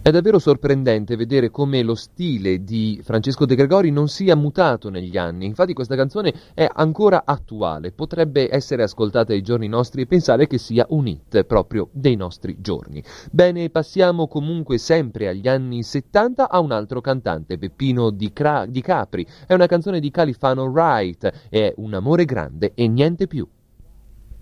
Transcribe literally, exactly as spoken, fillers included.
È davvero sorprendente vedere come lo stile di Francesco De Gregori non sia mutato negli anni. Infatti questa canzone è ancora attuale, potrebbe essere ascoltata ai giorni nostri e pensare che sia un hit proprio dei nostri giorni. Bene, passiamo comunque sempre agli anni settanta a un altro cantante, Peppino Di, Cra- Di Capri. È una canzone di Califano Wright, è Un amore grande e niente più.